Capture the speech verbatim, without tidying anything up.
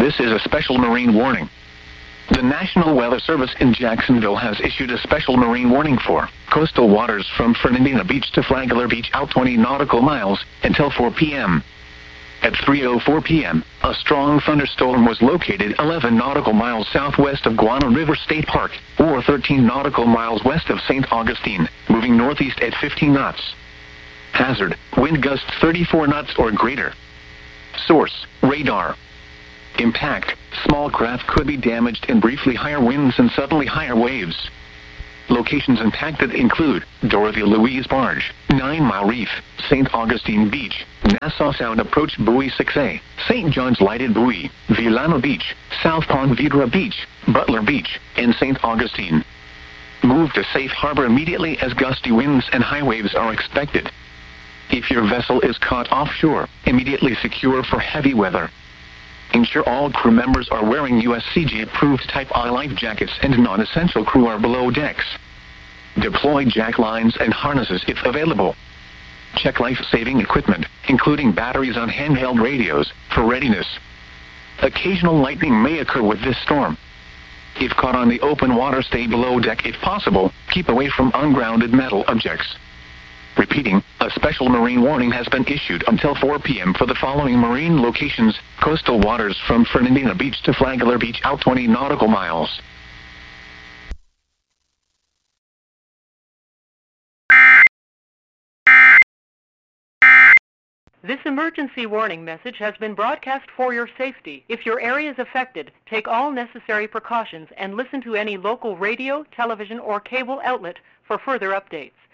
This is a special marine warning. The National Weather Service in Jacksonville has issued a special marine warning for coastal waters from Fernandina Beach to Flagler Beach out twenty nautical miles until four p m At three oh four p m, a strong thunderstorm was located eleven nautical miles southwest of Guana River State Park, or thirteen nautical miles west of Saint Augustine, moving northeast at fifteen knots. Hazard, wind gusts thirty-four knots or greater. Source, radar. Impact, small craft could be damaged in briefly higher winds and suddenly higher waves. Locations impacted include Dorothy Louise Barge, Nine Mile Reef, Saint Augustine Beach, Nassau Sound Approach Buoy six A, Saint John's Lighted Buoy, Villano Beach, South Ponte Vedra Beach, Butler Beach, and Saint Augustine. Move to safe harbor immediately as gusty winds and high waves are expected. If your vessel is caught offshore, immediately secure for heavy weather. Ensure all crew members are wearing U S C G-approved Type I life jackets and non-essential crew are below decks. Deploy jack lines and harnesses if available. Check life-saving equipment, including batteries on handheld radios, for readiness. Occasional lightning may occur with this storm. If caught on the open water, stay below deck if possible. Keep away from ungrounded metal objects. Repeating, a special marine warning has been issued until four p m for the following marine locations: coastal waters from Fernandina Beach to Flagler Beach out twenty nautical miles. This emergency warning message has been broadcast for your safety. If your area is affected, take all necessary precautions and listen to any local radio, television, or cable outlet for further updates.